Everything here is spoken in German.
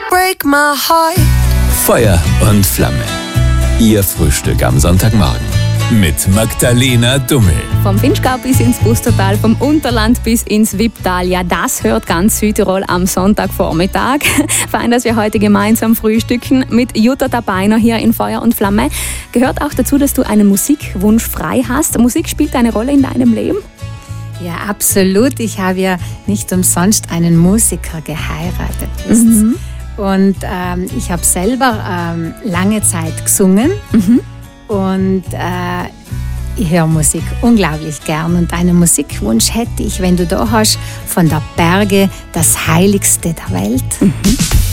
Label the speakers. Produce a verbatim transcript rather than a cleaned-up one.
Speaker 1: break my heart.
Speaker 2: Feuer und Flamme. Ihr Frühstück am Sonntagmorgen mit Magdalena Dummel.
Speaker 3: Vom Vinschgau bis ins Pustertal, vom Unterland bis ins Wipptal. Ja, das hört ganz Südtirol am Sonntagvormittag. Fein, dass wir heute gemeinsam frühstücken mit Jutta Tabainer hier in Feuer und Flamme. Gehört auch dazu, dass du einen Musikwunsch frei hast. Musik spielt eine Rolle in deinem Leben?
Speaker 4: Ja, absolut. Ich habe ja nicht umsonst einen Musiker geheiratet. Mhm. Und ähm, ich habe selber ähm, lange Zeit gesungen. Mhm. Und äh, ich höre Musik unglaublich gern. Und einen Musikwunsch hätte ich, wenn du da hast, von der Berge, das Heiligste der Welt.
Speaker 3: Mhm.